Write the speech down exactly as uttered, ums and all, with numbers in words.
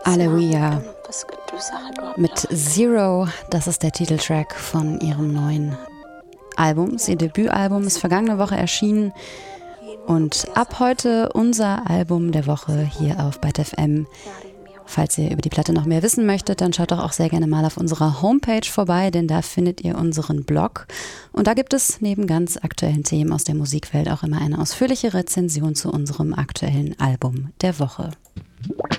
Alleluia mit Zero, das ist der Titeltrack von ihrem neuen Album. Ihr Debütalbum ist vergangene Woche erschienen und ab heute unser Album der Woche hier auf Byte F M. Falls ihr über die Platte noch mehr wissen möchtet, dann schaut doch auch sehr gerne mal auf unserer Homepage vorbei, denn da findet ihr unseren Blog. Und da gibt es neben ganz aktuellen Themen aus der Musikwelt auch immer eine ausführliche Rezension zu unserem aktuellen Album der Woche.